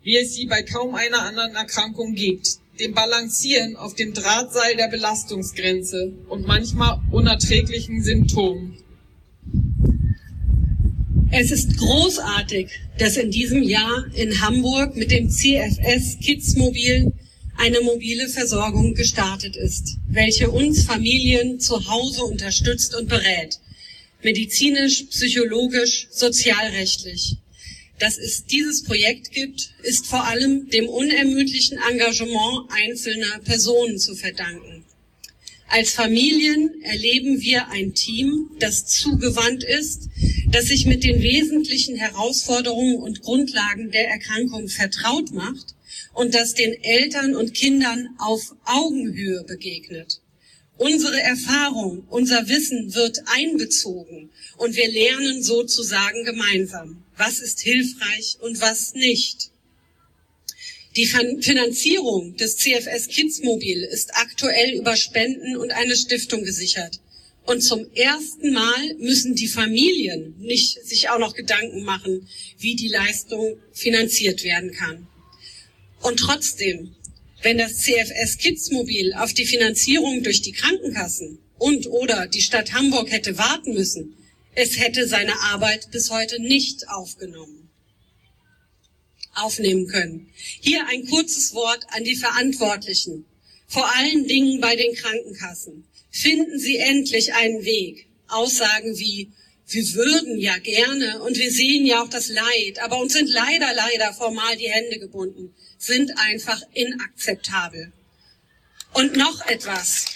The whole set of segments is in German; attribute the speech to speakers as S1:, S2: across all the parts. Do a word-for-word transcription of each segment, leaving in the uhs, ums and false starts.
S1: wie es sie bei kaum einer anderen Erkrankung gibt, dem Balancieren auf dem Drahtseil der Belastungsgrenze und manchmal unerträglichen Symptomen.
S2: Es ist großartig, dass in diesem Jahr in Hamburg mit dem C F S Kids-Mobil eine mobile Versorgung gestartet ist, welche uns Familien zu Hause unterstützt und berät, medizinisch, psychologisch, sozialrechtlich. Dass es dieses Projekt gibt, ist vor allem dem unermüdlichen Engagement einzelner Personen zu verdanken. Als Familien erleben wir ein Team, das zugewandt ist, das sich mit den wesentlichen Herausforderungen und Grundlagen der Erkrankung vertraut macht und das den Eltern und Kindern auf Augenhöhe begegnet. Unsere Erfahrung, unser Wissen wird einbezogen und wir lernen sozusagen gemeinsam, was ist hilfreich und was nicht. Die Finanzierung des C F S Kids Mobil ist aktuell über Spenden und eine Stiftung gesichert. Und zum ersten Mal müssen die Familien nicht sich auch noch Gedanken machen, wie die Leistung finanziert werden kann. Und trotzdem, wenn das C F S Kids Mobil auf die Finanzierung durch die Krankenkassen und oder die Stadt Hamburg hätte warten müssen, es hätte seine Arbeit bis heute nicht aufgenommen, aufnehmen können. Hier ein kurzes Wort an die Verantwortlichen, vor allen Dingen bei den Krankenkassen. Finden Sie endlich einen Weg. Aussagen wie, wir würden ja gerne und wir sehen ja auch das Leid, aber uns sind leider, leider formal die Hände gebunden, sind einfach inakzeptabel. Und noch etwas.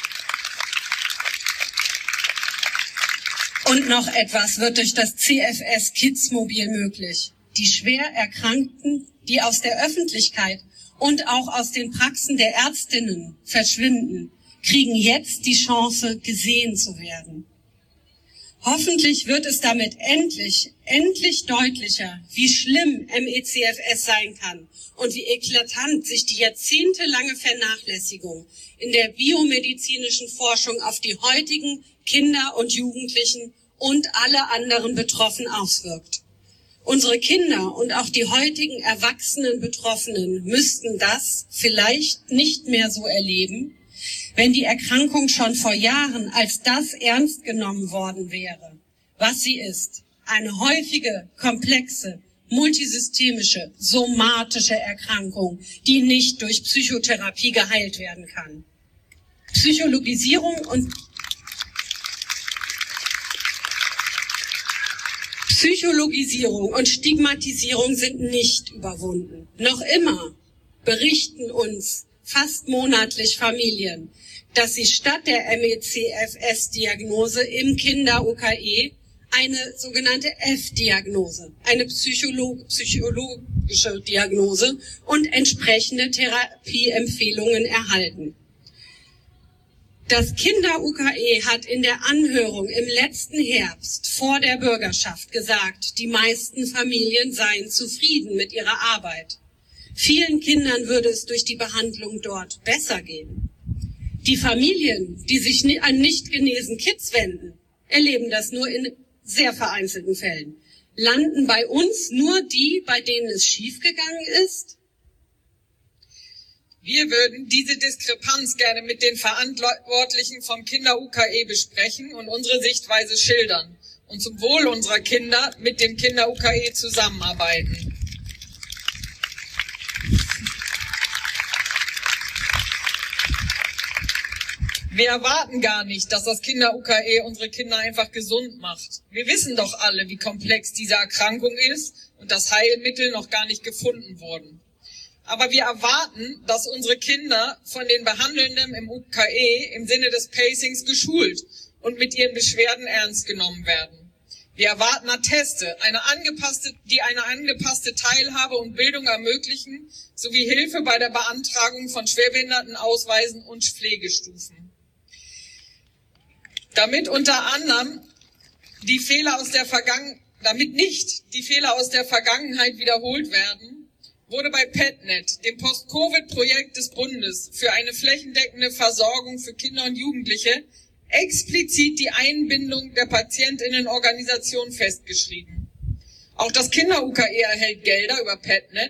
S2: Und noch etwas wird durch das C F S Kids Mobil möglich. Die schwer Erkrankten, die aus der Öffentlichkeit und auch aus den Praxen der Ärztinnen verschwinden, kriegen jetzt die Chance, gesehen zu werden. Hoffentlich wird es damit endlich, endlich deutlicher, wie schlimm M E C F S sein kann und wie eklatant sich die jahrzehntelange Vernachlässigung in der biomedizinischen Forschung auf die heutigen Kinder und Jugendlichen und alle anderen Betroffenen auswirkt. Unsere Kinder und auch die heutigen erwachsenen Betroffenen müssten das vielleicht nicht mehr so erleben, wenn die Erkrankung schon vor Jahren als das ernst genommen worden wäre, was sie ist. Eine häufige, komplexe, multisystemische, somatische Erkrankung, die nicht durch Psychotherapie geheilt werden kann. Psychologisierung und Psychologisierung und Stigmatisierung sind nicht überwunden. Noch immer berichten uns fast monatlich Familien, dass sie statt der M E C F S-Diagnose im Kinder-U K E eine sogenannte F-Diagnose, eine Psycholo- psychologische Diagnose und entsprechende Therapieempfehlungen erhalten. Das Kinder-U K E hat in der Anhörung im letzten Herbst vor der Bürgerschaft gesagt, die meisten Familien seien zufrieden mit ihrer Arbeit. Vielen Kindern würde es durch die Behandlung dort besser gehen. Die Familien, die sich an nicht genesen Kids wenden, erleben das nur in sehr vereinzelten Fällen. Landen bei uns nur die, bei denen es schiefgegangen ist?
S1: Wir würden diese Diskrepanz gerne mit den Verantwortlichen vom Kinder-U K E besprechen und unsere Sichtweise schildern und zum Wohl unserer Kinder mit dem Kinder-U K E zusammenarbeiten. Wir erwarten gar nicht, dass das Kinder-U K E unsere Kinder einfach gesund macht. Wir wissen doch alle, wie komplex diese Erkrankung ist und dass Heilmittel noch gar nicht gefunden wurden. Aber wir erwarten, dass unsere Kinder von den Behandelnden im U K E im Sinne des Pacings geschult und mit ihren Beschwerden ernst genommen werden. Wir erwarten Atteste, eine angepasste, die eine angepasste Teilhabe und Bildung ermöglichen, sowie Hilfe bei der Beantragung von Schwerbehindertenausweisen und Pflegestufen. Damit unter anderem die Fehler aus der Vergangenheit, damit nicht die Fehler aus der Vergangenheit wiederholt werden, wurde bei PetNet, dem Post-Covid-Projekt des Bundes für eine flächendeckende Versorgung für Kinder und Jugendliche, explizit die Einbindung der Patientinnenorganisation festgeschrieben. Auch das Kinder-U K E erhält Gelder über PetNet,